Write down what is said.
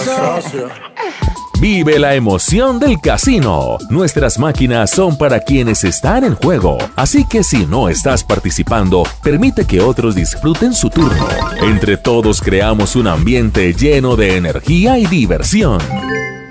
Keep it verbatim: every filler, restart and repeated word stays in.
socio. Vive la emoción del casino. Nuestras máquinas son para quienes están en juego. Así que si no estás participando, permite que otros disfruten su turno. Entre todos creamos un ambiente lleno de energía y diversión.